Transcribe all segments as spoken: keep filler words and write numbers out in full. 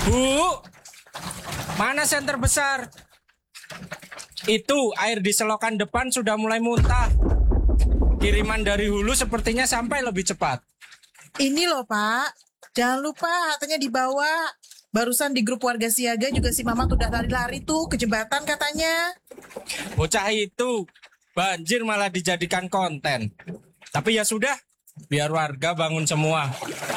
Bu, mana senter besar? Itu air di selokan depan sudah mulai muntah. Kiriman dari hulu sepertinya sampai lebih cepat. Ini loh Pak, jangan lupa hatenya dibawa. Barusan di grup warga siaga juga si Mama udah lari-lari tuh ke jembatan katanya. Bocah itu banjir malah dijadikan konten. Tapi ya sudah, biar warga bangun semua.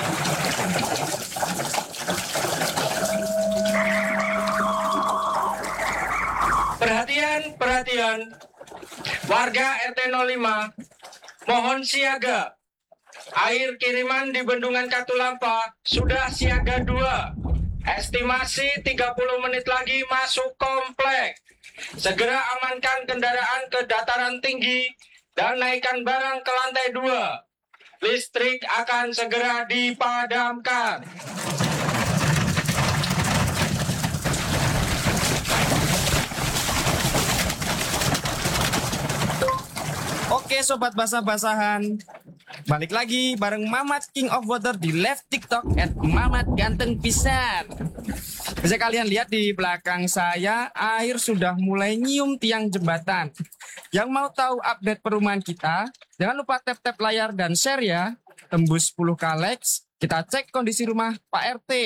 Perhatian, perhatian. Warga R T nol lima, mohon siaga. Air kiriman di Bendungan Katulampa sudah siaga dua. Estimasi tiga puluh menit lagi masuk komplek. Segera amankan kendaraan ke dataran tinggi dan naikkan barang ke lantai dua. Listrik akan segera dipadamkan. Oke sobat basah-basahan, balik lagi bareng Mamat King of Water di live TikTok at Mamat Ganteng Pisan. Bisa kalian lihat di belakang saya, air sudah mulai nyium tiang jembatan. Yang mau tahu update perumahan kita, jangan lupa tap-tap layar dan share ya. Tembus sepuluh k likes, kita cek kondisi rumah Pak R T.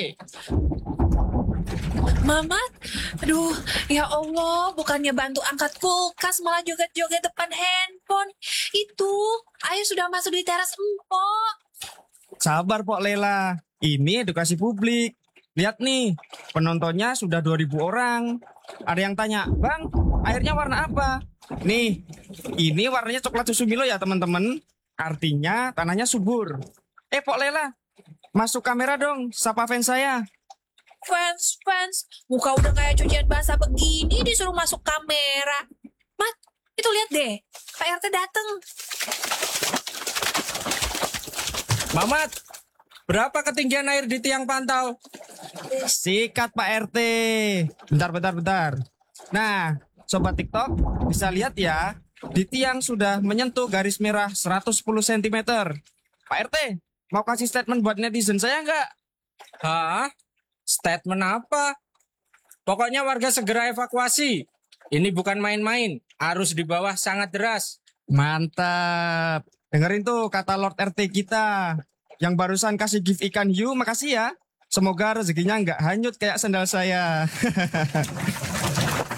Mamat, aduh, ya Allah, bukannya bantu angkat kulkas malah joget-joget depan handphone. Itu, air sudah masuk di teras empok. Sabar Pok Lela, ini edukasi publik. Lihat nih, penontonnya sudah dua ribu orang. Ada yang tanya, Bang, airnya warna apa? Nih, ini warnanya coklat susu Milo ya teman-teman. Artinya tanahnya subur. Eh Pok Lela, masuk kamera dong, sapa fans saya. Fans, fans, muka udah kayak cucian basah begini disuruh masuk kamera. Mat, itu lihat deh, Pak R T dateng. Mamat, berapa ketinggian air di tiang pantau? Sikat Pak R T. Bentar, bentar, bentar. Nah, sobat TikTok bisa lihat ya, di tiang sudah menyentuh garis merah seratus sepuluh sentimeter. Pak R T, mau kasih statement buat netizen saya nggak? Hah? Statement apa? Pokoknya warga segera evakuasi. Ini bukan main-main. Arus di bawah sangat deras. Mantap. Dengerin tuh kata Lord R T kita. Yang barusan kasih gift ikan hiu, makasih ya. Semoga rezekinya nggak hanyut kayak sendal saya.